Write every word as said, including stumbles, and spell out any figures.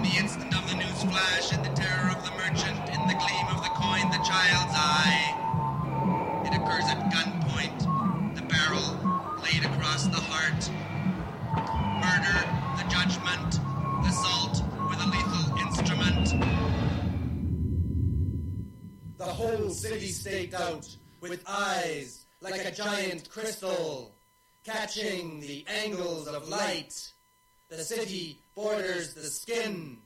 the instant of the news flash, in the terror of the merchant, in the gleam of the coin, the child's eye. It occurs at gunpoint, the barrel laid across the heart. Murder, the judgment, assault with a lethal instrument. The whole city staked out, with eyes like a giant crystal, catching the angles of light. The city borders the skin